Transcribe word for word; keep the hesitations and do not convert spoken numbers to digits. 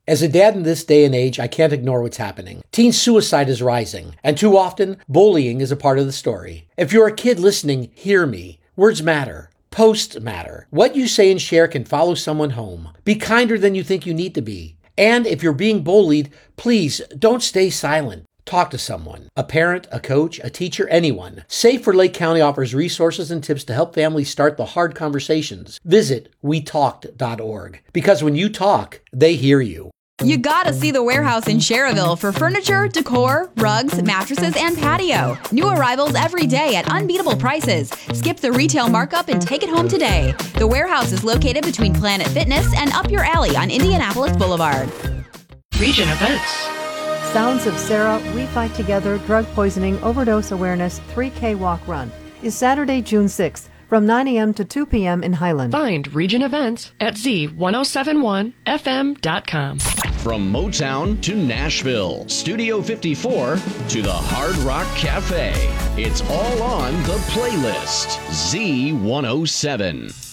As a dad in this day and age, I can't ignore what's happening. Teen suicide is rising, and too often, bullying is a part of the story. If you're a kid listening, hear me. Words matter. Posts matter. What you say and share can follow someone home. Be kinder than you think you need to be. And if you're being bullied, please don't stay silent. Talk to someone, a parent, a coach, a teacher, anyone. Safe for Lake County offers resources and tips to help families start the hard conversations. Visit we talked dot org, because when you talk, they hear you. You gotta see the warehouse in Cherville for furniture, decor, rugs, mattresses, and patio. New arrivals every day at unbeatable prices. Skip the retail markup and take it home today. The warehouse is located between Planet Fitness and Up Your Alley on Indianapolis Boulevard. Region events. Sounds of Sarah, We Fight Together Drug Poisoning Overdose Awareness three K Walk Run is Saturday, June sixth from nine a.m. to two p.m. in Highland. Find region events at z ten seventy-one f m dot com. From Motown to Nashville, Studio fifty-four to the Hard Rock Cafe. It's all on the playlist. Z one oh seven.